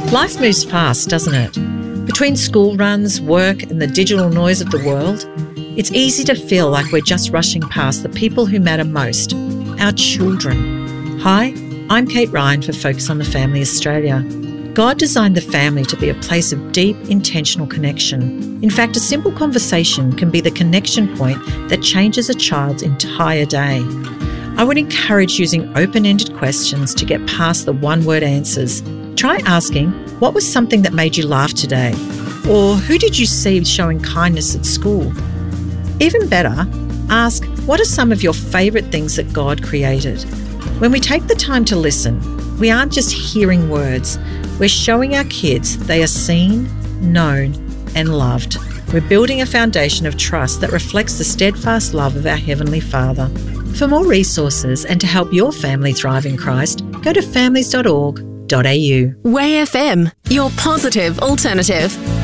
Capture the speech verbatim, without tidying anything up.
Life moves fast, doesn't it? Between school runs, work and the digital noise of the world, it's easy to feel like we're just rushing past the people who matter most, our children. Hi, I'm Kate Ryan for Focus on the Family Australia. God designed the family to be a place of deep, intentional connection. In fact, a simple conversation can be the connection point that changes a child's entire day. I would encourage using open-ended questions to get past the one-word answers. Try asking, what was something that made you laugh today? Or who did you see showing kindness at school? Even better, ask, what are some of your favourite things that God created? When we take the time to listen, we aren't just hearing words, we're showing our kids they are seen, known and loved. We're building a foundation of trust that reflects the steadfast love of our Heavenly Father. For more resources and to help your family thrive in Christ, go to families dot org dot a u. Way F M, your positive alternative.